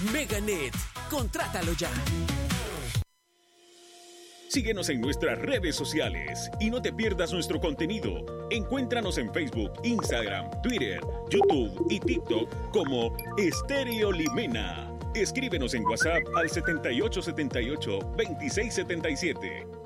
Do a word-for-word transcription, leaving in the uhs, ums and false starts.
Meganet, contrátalo ya. Síguenos en nuestras redes sociales y no te pierdas nuestro contenido. Encuéntranos en Facebook, Instagram, Twitter, YouTube y TikTok como Estéreo Limena. Escríbenos en WhatsApp al setenta y ocho setenta y ocho, veintiséis setenta y siete.